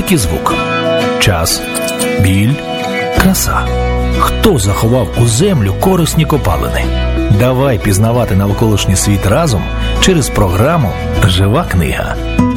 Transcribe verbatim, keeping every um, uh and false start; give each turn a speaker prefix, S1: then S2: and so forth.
S1: звук і звук. Час, біль, краса. Хто заховав у землю корисні копалини? Давай пізнавати навколишній світ разом через програму «Жива книга».